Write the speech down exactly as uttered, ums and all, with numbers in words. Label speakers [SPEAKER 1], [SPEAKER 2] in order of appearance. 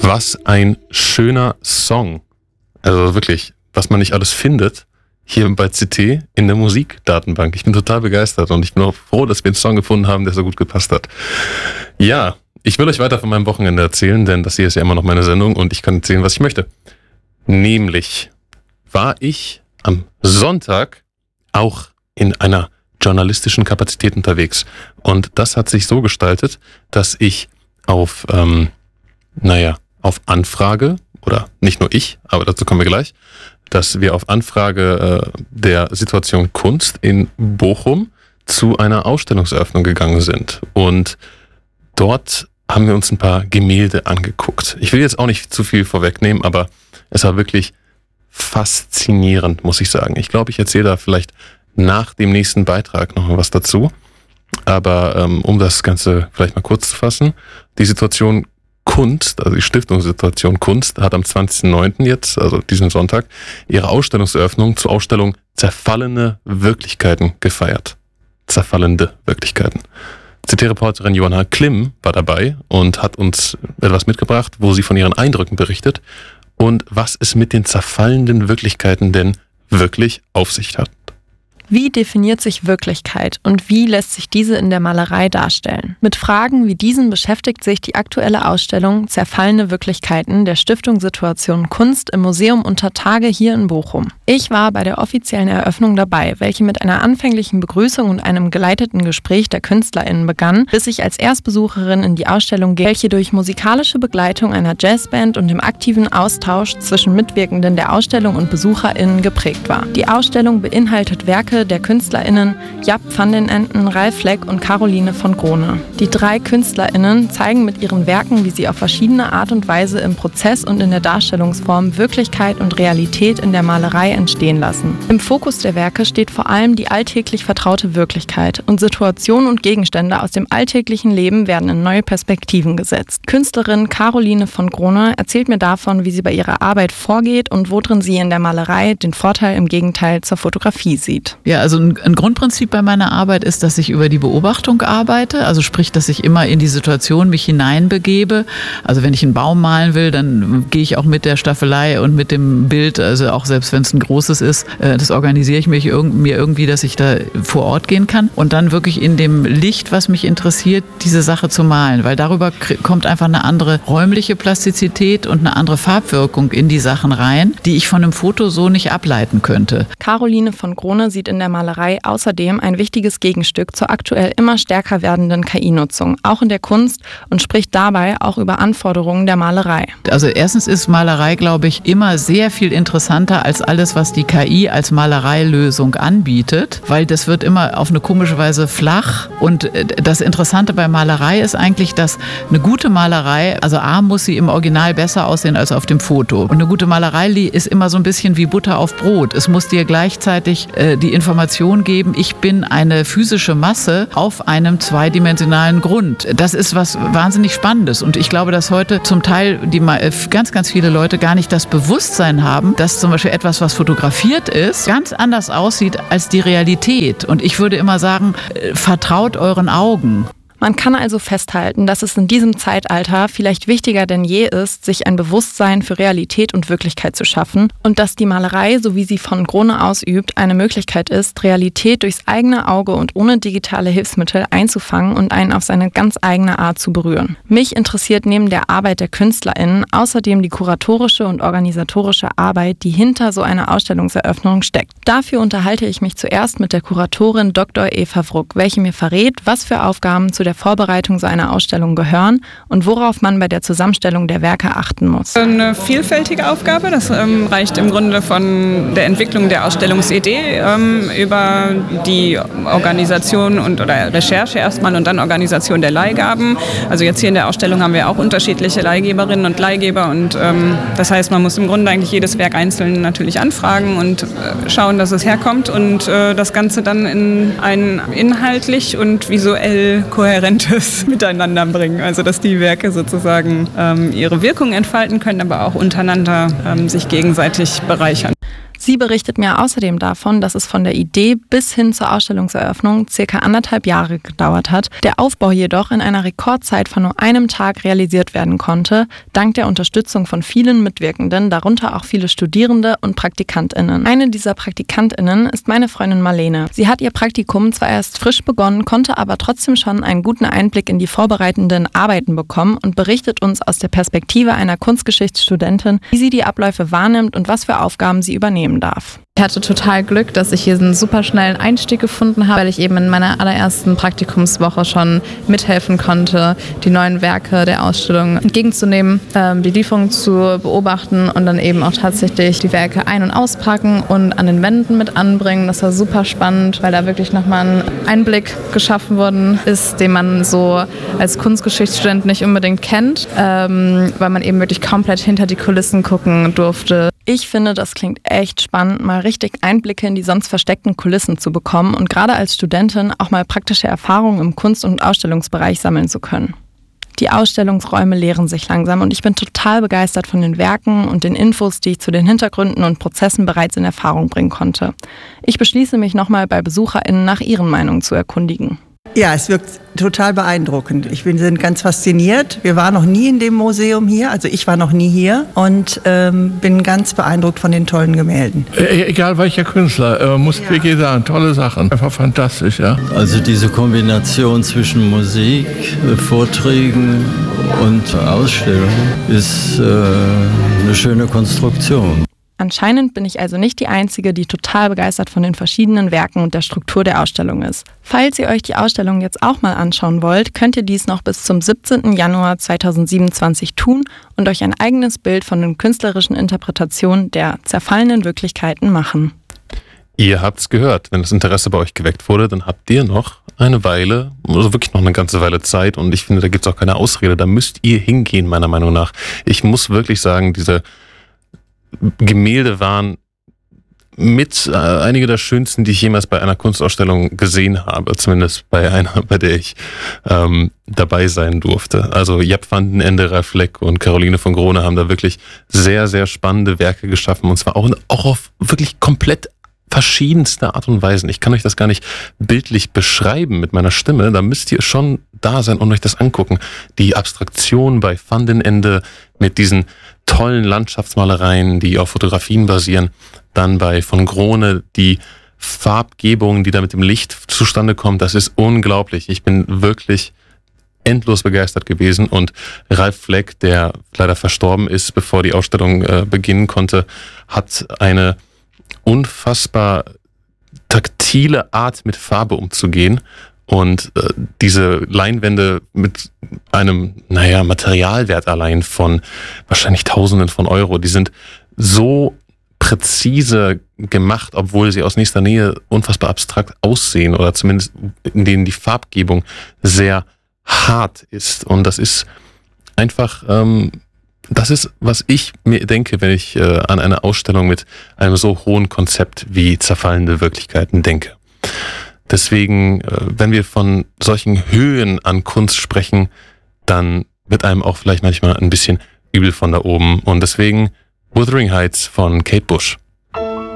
[SPEAKER 1] Was ein schöner Song. Also wirklich, was man nicht alles findet hier bei C T in der Musikdatenbank. Ich bin total begeistert und ich bin auch froh, dass wir einen Song gefunden haben, der so gut gepasst hat. Ja, ich will euch weiter von meinem Wochenende erzählen, denn das hier ist ja immer noch meine Sendung und ich kann erzählen, was ich möchte. Nämlich war ich am Sonntag auch in einer journalistischen Kapazität unterwegs. Und das hat sich so gestaltet, dass ich auf, ähm, naja, auf Anfrage, oder nicht nur ich, aber dazu kommen wir gleich, dass wir auf Anfrage äh, der Situation Kunst in Bochum zu einer Ausstellungseröffnung gegangen sind. Und dort haben wir uns ein paar Gemälde angeguckt. Ich will jetzt auch nicht zu viel vorwegnehmen, aber es war wirklich faszinierend, muss ich sagen. Ich glaube, ich erzähle da vielleicht nach dem nächsten Beitrag noch mal was dazu. Aber ähm, um das Ganze vielleicht mal kurz zu fassen, die Situation Kunst, also die Stiftungssituation Kunst, hat am zwanzigsten neunten jetzt, also diesen Sonntag, ihre Ausstellungseröffnung zur Ausstellung Zerfallene Wirklichkeiten gefeiert. Zerfallende Wirklichkeiten. C T-Reporterin Johanna Klimm war dabei und hat uns etwas mitgebracht, wo sie von ihren Eindrücken berichtet und was es mit den zerfallenden Wirklichkeiten denn wirklich auf sich hat.
[SPEAKER 2] Wie definiert sich Wirklichkeit und wie lässt sich diese in der Malerei darstellen? Mit Fragen wie diesen beschäftigt sich die aktuelle Ausstellung Zerfallene Wirklichkeiten der Stiftung Situation Kunst im Museum Unter Tage hier in Bochum. Ich war bei der offiziellen Eröffnung dabei, welche mit einer anfänglichen Begrüßung und einem geleiteten Gespräch der KünstlerInnen begann, bis ich als Erstbesucherin in die Ausstellung ging, welche durch musikalische Begleitung einer Jazzband und dem aktiven Austausch zwischen Mitwirkenden der Ausstellung und BesucherInnen geprägt war. Die Ausstellung beinhaltet Werke der KünstlerInnen Jaap van den Enden, Ralf Leck und Caroline von Grone. Die drei KünstlerInnen zeigen mit ihren Werken, wie sie auf verschiedene Art und Weise im Prozess und in der Darstellungsform Wirklichkeit und Realität in der Malerei entstehen lassen. Im Fokus der Werke steht vor allem die alltäglich vertraute Wirklichkeit und Situationen und Gegenstände aus dem alltäglichen Leben werden in neue Perspektiven gesetzt. Künstlerin Caroline von Grone erzählt mir davon, wie sie bei ihrer Arbeit vorgeht und worin sie in der Malerei den Vorteil im Gegenteil zur Fotografie sieht.
[SPEAKER 3] Ja, also ein, ein Grundprinzip bei meiner Arbeit ist, dass ich über die Beobachtung arbeite, also sprich, dass ich immer in die Situation mich hineinbegebe. Also wenn ich einen Baum malen will, dann gehe ich auch mit der Staffelei und mit dem Bild, also auch selbst wenn es ein großes ist, das organisiere ich mich irg- mir irgendwie, dass ich da vor Ort gehen kann und dann wirklich in dem Licht, was mich interessiert, diese Sache zu malen, weil darüber k- kommt einfach eine andere räumliche Plastizität und eine andere Farbwirkung in die Sachen rein, die ich von einem Foto so nicht ableiten könnte.
[SPEAKER 2] Caroline von Grone sieht in der Malerei außerdem ein wichtiges Gegenstück zur aktuell immer stärker werdenden K I-Nutzung, auch in der Kunst, und spricht dabei auch über Anforderungen der Malerei.
[SPEAKER 3] Also erstens ist Malerei, glaube ich, immer sehr viel interessanter als alles, was die K I als Malereilösung anbietet, weil das wird immer auf eine komische Weise flach. Und das Interessante bei Malerei ist eigentlich, dass eine gute Malerei, also A, muss sie im Original besser aussehen als auf dem Foto. Und eine gute Malerei ist immer so ein bisschen wie Butter auf Brot. Es muss dir gleichzeitig äh, die Information geben, ich bin eine physische Masse auf einem zweidimensionalen Grund. Das ist was wahnsinnig Spannendes und ich glaube, dass heute zum Teil die, ganz, ganz viele Leute gar nicht das Bewusstsein haben, dass zum Beispiel etwas, was fotografiert ist, ganz anders aussieht als die Realität. Und ich würde immer sagen, vertraut euren Augen.
[SPEAKER 2] Man kann also festhalten, dass es in diesem Zeitalter vielleicht wichtiger denn je ist, sich ein Bewusstsein für Realität und Wirklichkeit zu schaffen und dass die Malerei, so wie sie von Grone ausübt, eine Möglichkeit ist, Realität durchs eigene Auge und ohne digitale Hilfsmittel einzufangen und einen auf seine ganz eigene Art zu berühren. Mich interessiert neben der Arbeit der KünstlerInnen außerdem die kuratorische und organisatorische Arbeit, die hinter so einer Ausstellungseröffnung steckt. Dafür unterhalte ich mich zuerst mit der Kuratorin Doktor Eva Wruck, welche mir verrät, was für Aufgaben zu der Vorbereitung so einer Ausstellung gehören und worauf man bei der Zusammenstellung der Werke achten muss.
[SPEAKER 4] Eine vielfältige Aufgabe, das ähm, reicht im Grunde von der Entwicklung der Ausstellungsidee ähm, über die Organisation und oder Recherche erstmal und dann Organisation der Leihgaben. Also jetzt hier in der Ausstellung haben wir auch unterschiedliche Leihgeberinnen und Leihgeber und ähm, das heißt, man muss im Grunde eigentlich jedes Werk einzeln natürlich anfragen und äh, schauen, dass es herkommt und äh, das Ganze dann in ein inhaltlich und visuell kohärentes Miteinander bringen. Also dass die Werke sozusagen ähm, ihre Wirkung entfalten können, aber auch untereinander ähm, sich gegenseitig bereichern.
[SPEAKER 2] Sie berichtet mir außerdem davon, dass es von der Idee bis hin zur Ausstellungseröffnung circa anderthalb Jahre gedauert hat, der Aufbau jedoch in einer Rekordzeit von nur einem Tag realisiert werden konnte, dank der Unterstützung von vielen Mitwirkenden, darunter auch viele Studierende und PraktikantInnen. Eine dieser PraktikantInnen ist meine Freundin Marlene. Sie hat ihr Praktikum zwar erst frisch begonnen, konnte aber trotzdem schon einen guten Einblick in die vorbereitenden Arbeiten bekommen und berichtet uns aus der Perspektive einer Kunstgeschichtsstudentin, wie sie die Abläufe wahrnimmt und was für Aufgaben sie übernehmen darf.
[SPEAKER 5] Ich hatte total Glück, dass ich hier einen super schnellen Einstieg gefunden habe, weil ich eben in meiner allerersten Praktikumswoche schon mithelfen konnte, die neuen Werke der Ausstellung entgegenzunehmen, die Lieferung zu beobachten und dann eben auch tatsächlich die Werke ein- und auspacken und an den Wänden mit anbringen. Das war super spannend, weil da wirklich nochmal ein Einblick geschaffen worden ist, den man so als Kunstgeschichtsstudent nicht unbedingt kennt, weil man eben wirklich komplett hinter die Kulissen gucken durfte.
[SPEAKER 2] Ich finde, das klingt echt spannend, mal richtig Einblicke in die sonst versteckten Kulissen zu bekommen und gerade als Studentin auch mal praktische Erfahrungen im Kunst- und Ausstellungsbereich sammeln zu können. Die Ausstellungsräume leeren sich langsam und ich bin total begeistert von den Werken und den Infos, die ich zu den Hintergründen und Prozessen bereits in Erfahrung bringen konnte. Ich beschließe mich nochmal bei BesucherInnen nach ihren Meinungen zu erkundigen.
[SPEAKER 6] Ja, es wirkt total beeindruckend. Ich bin sind ganz fasziniert. Wir waren noch nie in dem Museum hier, also ich war noch nie hier und ähm, bin ganz beeindruckt von den tollen Gemälden.
[SPEAKER 7] E- egal welcher Künstler, äh, muss ich wirklich sagen, tolle Sachen, einfach fantastisch, ja.
[SPEAKER 8] Also diese Kombination zwischen Musik, äh, Vorträgen und Ausstellung ist äh, eine schöne Konstruktion.
[SPEAKER 2] Anscheinend bin ich also nicht die Einzige, die total begeistert von den verschiedenen Werken und der Struktur der Ausstellung ist. Falls ihr euch die Ausstellung jetzt auch mal anschauen wollt, könnt ihr dies noch bis zum siebzehnten Januar zweitausendsiebenundzwanzig tun und euch ein eigenes Bild von den künstlerischen Interpretationen der zerfallenen Wirklichkeiten machen.
[SPEAKER 1] Ihr habt's gehört. Wenn das Interesse bei euch geweckt wurde, dann habt ihr noch eine Weile, also wirklich noch eine ganze Weile Zeit und ich finde, da gibt's auch keine Ausrede. Da müsst ihr hingehen, meiner Meinung nach. Ich muss wirklich sagen, diese Gemälde waren mit äh, einige der schönsten, die ich jemals bei einer Kunstausstellung gesehen habe, zumindest bei einer, bei der ich ähm, dabei sein durfte. Also Jaap van den Ende, Ralph Fleck und Caroline von Grone haben da wirklich sehr, sehr spannende Werke geschaffen und zwar auch, auch auf wirklich komplett verschiedenste Art und Weisen. Ich kann euch das gar nicht bildlich beschreiben mit meiner Stimme, da müsst ihr schon da sein und euch das angucken. Die Abstraktion bei Van den Ende mit diesen tollen Landschaftsmalereien, die auf Fotografien basieren, dann bei von Grone die Farbgebung, die da mit dem Licht zustande kommt, das ist unglaublich. Ich bin wirklich endlos begeistert gewesen und Ralph Fleck, der leider verstorben ist, bevor die Ausstellung äh, beginnen konnte, hat eine unfassbar taktile Art mit Farbe umzugehen und äh, diese Leinwände mit einem, naja, Materialwert allein von wahrscheinlich Tausenden von Euro, die sind so präzise gemacht, obwohl sie aus nächster Nähe unfassbar abstrakt aussehen oder zumindest in denen die Farbgebung sehr hart ist und das ist einfach ähm, das ist, was ich mir denke, wenn ich äh, an eine Ausstellung mit einem so hohen Konzept wie zerfallende Wirklichkeiten denke. Deswegen, äh, wenn wir von solchen Höhen an Kunst sprechen, dann wird einem auch vielleicht manchmal ein bisschen übel von da oben. Und deswegen Wuthering Heights von Kate Bush.